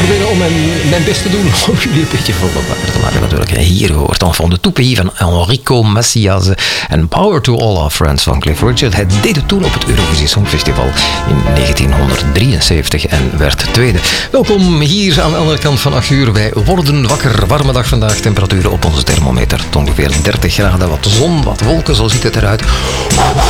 proberen om mijn best te doen om jullie een beetje volle wakker te maken natuurlijk. Hier hoort dan van de toepie van Enrico Macias en Power to All Our Friends van Cliff Richard. Hij deed het toen op het Eurovisie Songfestival in 1973 en werd tweede. Welkom hier aan de andere kant van 8 uur. Wij worden wakker. Warme dag vandaag. Temperaturen op onze thermometer. Ongeveer 30 graden. Wat zon, wat wolken. Zo ziet het eruit.